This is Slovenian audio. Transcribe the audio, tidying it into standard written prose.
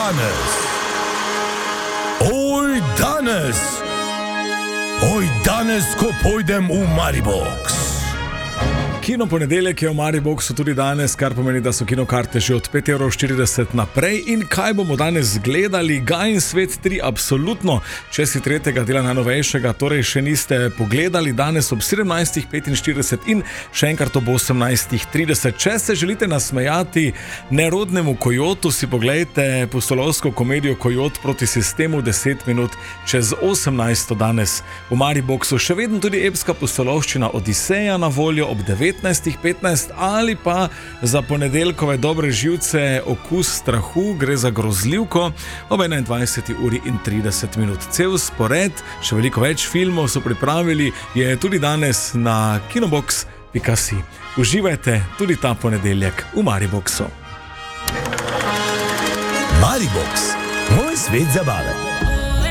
danes, ko pojdem v Maribox. Kino Ponedeljek je v Mariboxu tudi danes, kar pomeni, da so kinokarte že od 5,40 € naprej. In kaj bomo danes gledali? Gain svet 3, absolutno. Če si tretjega dela najnovejšega, torej še niste pogledali, danes ob 17,45 in še enkrat ob 18,30. Če se želite nasmejati nerodnemu Kojotu, si poglejte pustolovsko komedijo Kojot proti sistemu 10 minut čez 18. danes v Mariboxu. Še vedno tudi epska pustolovščina Odiseja na voljo ob 19:15 ali pa za ponedeljkove dobre živce Okus strahu, gre za grozljivko ob 21:30. Cel spored, še veliko več filmov so pripravili, je tudi danes na kinobox.si. Uživajte tudi ta ponedeljek v Mariboxu. Maribox, moj svet zabave.